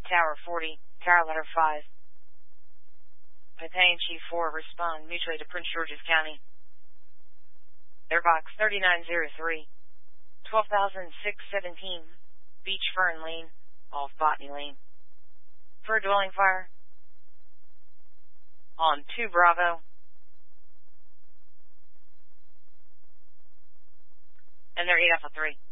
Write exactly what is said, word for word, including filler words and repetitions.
Tower forty, Tower letter five. Battalion Chief four, respond mutually to Prince George's County. Airbox thirty-nine oh three, twelve thousand six hundred seventeen, Beach Fern Lane, off Botany Lane. For a dwelling fire. On two Bravo. And they're eight Alpha three.